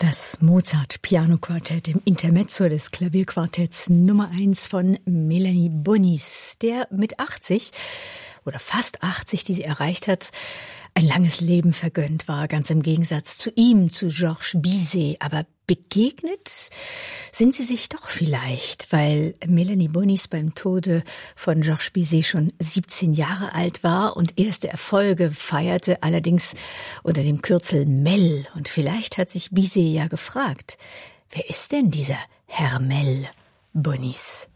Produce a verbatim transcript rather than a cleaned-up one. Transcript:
Das Mozart-Pianoquartett im Intermezzo des Klavierquartetts Nummer eins von Melanie Bonis, der mit achtzig oder fast achtzig, die sie erreicht hat, ein langes Leben vergönnt war, ganz im Gegensatz zu ihm, zu Georges Bizet. Aber begegnet sind sie sich doch vielleicht, weil Melanie Bonis beim Tode von Georges Bizet schon siebzehn Jahre alt war und erste Erfolge feierte, allerdings unter dem Kürzel Mel. Und vielleicht hat sich Bizet ja gefragt, wer ist denn dieser Herr Mel Bonis?